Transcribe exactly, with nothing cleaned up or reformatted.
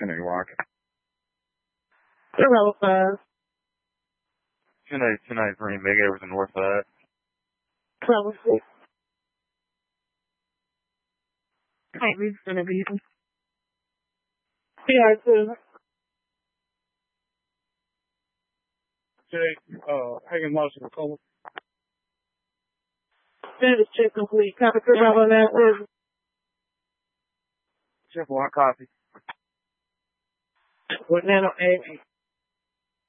ten eight rock. Zero five. ten eight, ten eight three, Big Everton north of that. Level six. Might be gonna be. P R two. Jay, uh, Hagen Marshall, Cole. Status check complete. Copy for Bravo now. Chef one copy. With Nano eight.